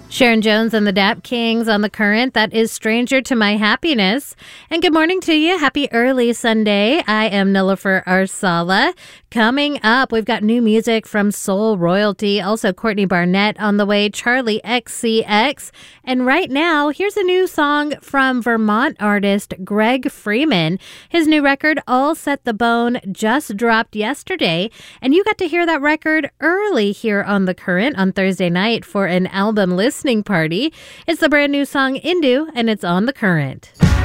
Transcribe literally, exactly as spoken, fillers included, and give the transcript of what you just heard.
Sharon Jones and the Dap Kings on the Current. That is Stranger to My Happiness. And good morning to you. Happy early Sunday. I am Nilofer Arsala. Coming up, we've got new music from Soul Royalty. Also, Courtney Barnett on the way. Charlie X C X. And right now, here's a new song from Vermont artist Greg Freeman. His new record, All Set the Bone, just dropped yesterday. And you got to hear that record early here on The Current on Thursday night for an album listening party. It's the brand new song Indu, and it's on The Current.